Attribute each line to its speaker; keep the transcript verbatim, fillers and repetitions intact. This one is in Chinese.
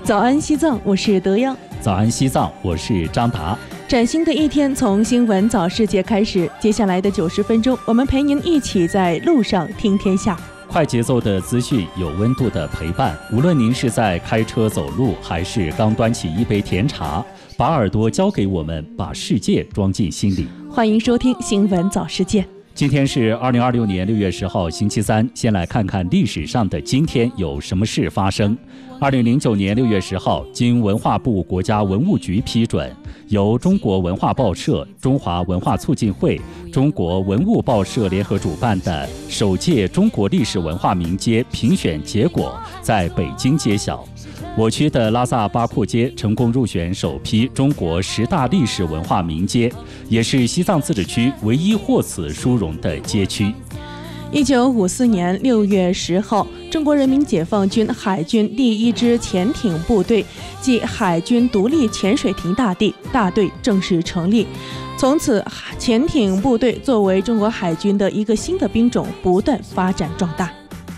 Speaker 1: 早安西藏，我是德阳。
Speaker 2: 早安西藏，我是张达。
Speaker 1: 崭新的一天从新闻早世界开始，接下来的九十分钟，我们陪您一起在路上听天下。
Speaker 2: 快节奏的资讯，有温度的陪伴。无论您是在开车走路，还是刚端起一杯甜茶，把耳朵交给我们，把世界装进心里。
Speaker 1: 欢迎收听新闻早世界。
Speaker 2: 今天是二零二六年六月十号，星期三。先来看看历史上的今天有什么事发生。二零零九年六月十号，经文化部国家文物局批准，由中国文化报社、中华文化促进会、中国文物报社联合主办的首届中国历史文化名街评选结果在北京揭晓。我区的拉萨八廓街成功入选首批中国十大历史文化名街，也是西藏自治区唯一获此殊荣的街区。
Speaker 1: 一九五四年六月十号，中国人民解放军海军第一支潜艇部队即海军独立潜水艇大地大队正式成立。从此，潜艇部队作为中国海军的一个新的兵种，不断发展壮大。